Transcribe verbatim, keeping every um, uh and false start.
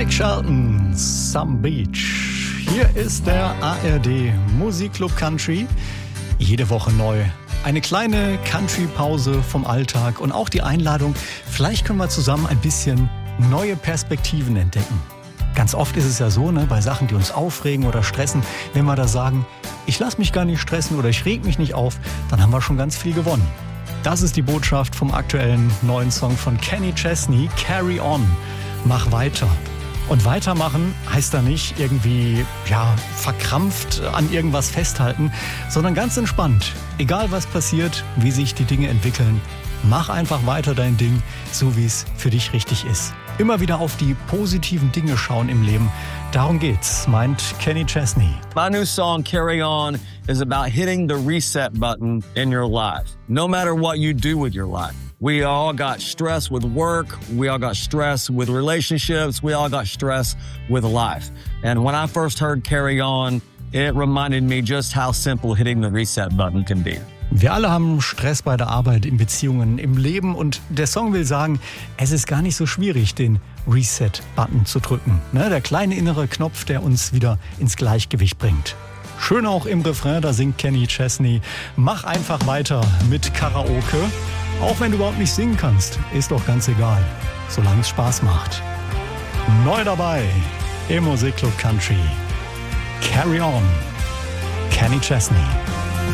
Blake Shelton, Some Beach. Hier ist der A R D Musikclub Country. Jede Woche neu. Eine kleine Country-Pause vom Alltag und auch die Einladung, vielleicht können wir zusammen ein bisschen neue Perspektiven entdecken. Ganz oft ist es ja so, ne, bei Sachen, die uns aufregen oder stressen, wenn wir da sagen, ich lasse mich gar nicht stressen oder ich reg mich nicht auf, dann haben wir schon ganz viel gewonnen. Das ist die Botschaft vom aktuellen neuen Song von Kenny Chesney, Carry On. Mach weiter. Und weitermachen heißt da nicht irgendwie, ja, verkrampft an irgendwas festhalten, sondern ganz entspannt. Egal was passiert, wie sich die Dinge entwickeln, mach einfach weiter dein Ding, so wie es für dich richtig ist. Immer wieder auf die positiven Dinge schauen im Leben. Darum geht's, meint Kenny Chesney. My new song, Carry On, is about hitting the reset button in your life, no matter what you do with your life. We all got stress with work. We all got stress with relationships. We all got stress with life. And when I first heard Carry On, it reminded me just how simple hitting the reset button can be. Wir alle haben Stress bei der Arbeit, in Beziehungen, im Leben und der Song will sagen, es ist gar nicht so schwierig, den Reset-Button zu drücken. Ne, der kleine innere Knopf, der uns wieder ins Gleichgewicht bringt. Schön auch im Refrain, da singt Kenny Chesney. Mach einfach weiter mit Karaoke. Auch wenn du überhaupt nicht singen kannst, ist doch ganz egal, solange es Spaß macht. Neu dabei im Musikclub Country. Carry On. Kenny Chesney.